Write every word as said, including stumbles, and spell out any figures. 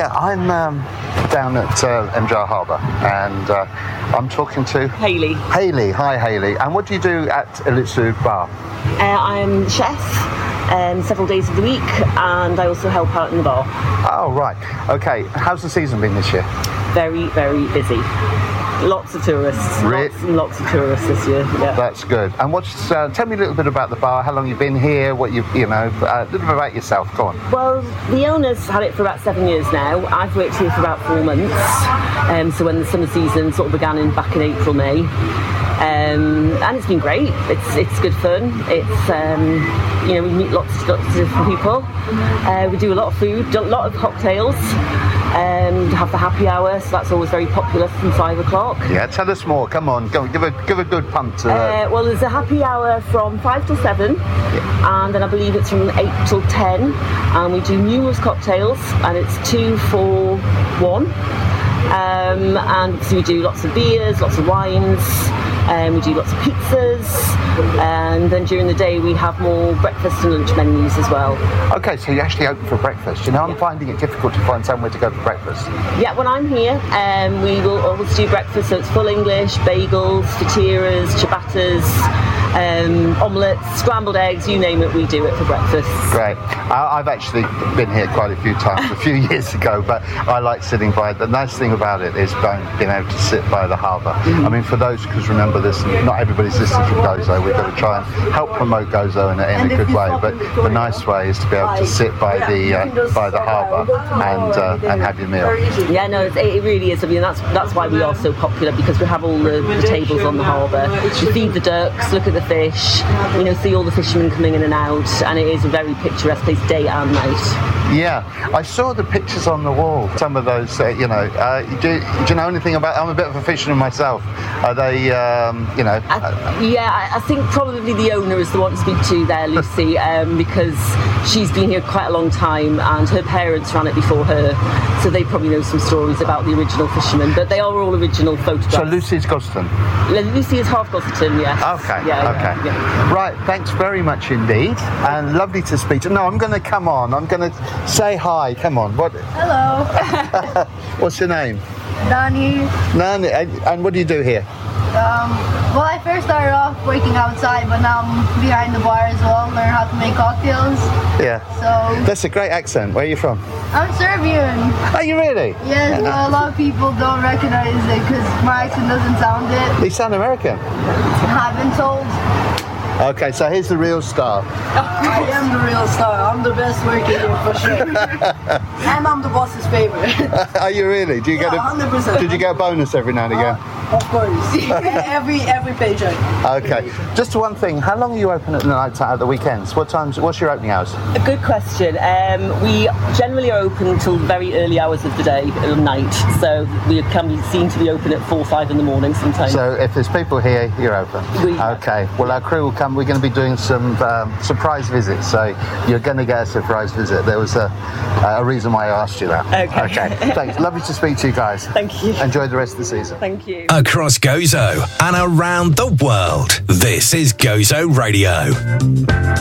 Yeah, I'm um, down at uh, M J R Harbour, and uh, I'm talking to... Hayley. Hayley, hi Hayley. And what do you do at Elitsu Bar? Uh, I'm chef um, several days of the week, and I also help out in the bar. Oh, right. Okay, how's the season been this year? Very, very busy. Lots of tourists. Re- lots and lots of tourists this year. Yeah. That's good. And what's? Uh, tell me a little bit about the bar. How long you've been here? What you you know? Uh, a little bit about yourself. Go on. Well, the owner's had it for about seven years now. I've worked here for about four months. Um, so when the summer season sort of began in back in April, May, um, and it's been great. It's it's good fun. It's um, you know we meet lots, lots of different people. Uh, we do a lot of food, a lot of cocktails. Um, have the happy hour, so that's always very popular from five o'clock. Yeah, tell us more. Come on, go give a give a good punt to. Uh, well, there's a happy hour from five till seven, yeah. And then I believe it's from eight till ten, and we do numerous cocktails, and it's two for one. Um, and so we do lots of beers, lots of wines, and we do lots of pizzas, and then during the day we have more breakfast and lunch menus as well. Okay, so you actually open for breakfast. You know, I'm yeah. finding it difficult to find somewhere to go for breakfast. Yeah, when I'm here, um, we will always do breakfast, so it's full English, bagels, fatiras, ciabattas, um, omelettes, scrambled eggs, you name it, we do it for breakfast. Great. I, I've actually been here quite a few times, a few years ago, but I like sitting by. The nice thing about it is being able to sit by the harbour. Mm-hmm. I mean, for those, because remember this, not everybody's listening to Gozo, we've got to try and help promote Gozo in a, in a good way, but the nice way is to be able to sit by the uh, by the harbour and uh, and have your meal. Yeah, no, it, it really is. I mean, that's that's why we are so popular, because we have all the, the tables on the harbour. We feed the ducks, look at the fish, you know, see all the fishermen coming in and out, and it is a very picturesque place day and night. Yeah, I saw the pictures on the wall. Some of those, uh, you know, uh, do, do you know anything about? I'm a bit of a fisherman myself. Are they, um, you know? I, uh, yeah, I, I think probably the owner is the one to speak to there, Lucy, um, because she's been here quite a long time, and her parents ran it before her, so they probably know some stories about the original fishermen. But they are all original photographs. So Lucy's Goston. Lucy is half Goston, yes. Okay. Yeah, okay. Yeah, yeah. Right. Thanks very much indeed, and lovely to speak to. No, I'm going to come on. I'm going to say hi. Come on. What? Hello. What's your name? Nani. Nani. And, and what do you do here? Um, well, I first started off working outside, but now I'm behind the bar as well, learn how to make cocktails. Yeah. So. That's a great accent. Where are you from? I'm Serbian. Are you really? Yes, well, a lot of people don't recognize it because my accent doesn't sound it. You sound American. I've been told. Okay, so here's the real star. I am the real star. I'm the best worker here for sure. And I'm the boss's favorite. Are you really? Do you yeah, get a one hundred percent. Did you get a bonus every now and again? Uh, of course. every every paycheck. Okay. Just one thing. How long are you open at the night at the weekends? What times? What's your opening hours? A good question. Um, we generally are open until very early hours of the day, or night. So we can be seen to be open at four, five in the morning sometimes. So if there's people here, you're open. We, okay. Well, our crew will come. We're going to be doing some um, surprise visits. So you're going to get a surprise visit. There was a, a reason why I asked you that. Okay. Okay. Thanks. Lovely to speak to you guys. Thank you. Enjoy the rest of the season. Thank you. Across Gozo and around the world, this is Gozo Radio.